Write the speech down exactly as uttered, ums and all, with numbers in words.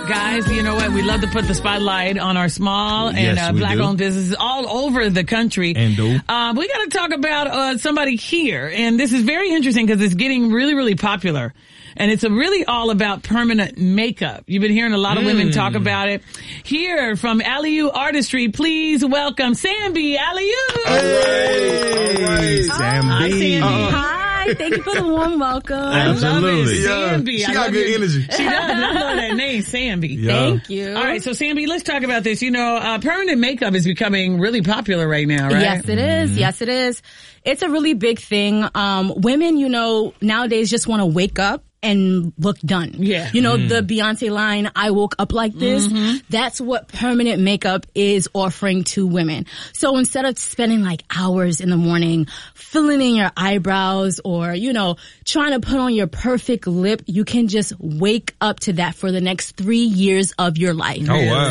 Guys, you know what? We love to put the spotlight on our small and Yes, uh, we black-owned do. businesses all over the country. And do. Uh, we got to talk about uh, somebody here, and this is very interesting because it's getting really, really popular. And it's a really all about permanent makeup. You've been hearing a lot of women talk about it. Here from Aliu Artistry, please welcome Sambi Aliu. Hey, Hey. Sambi. Hi, Sambi. Uh, Hi, thank you for the warm welcome. Absolutely. I love it. Sambi. She I got love good your- energy. She does. I love that name, Sambi. Yeah. Thank you. All right, so Sambi, let's talk about this. You know, uh, permanent makeup is becoming really popular right now, right? Yes, it is. Yes, it is. It's a really big thing. Um, women, you know, nowadays just want to wake up and look done. Yeah. You know, the Beyonce line, I woke up like this. Mm-hmm. That's what permanent makeup is offering to women. So instead of spending like hours in the morning filling in your eyebrows or, you know, trying to put on your perfect lip, you can just wake up to that for the next three years of your life. Oh, wow.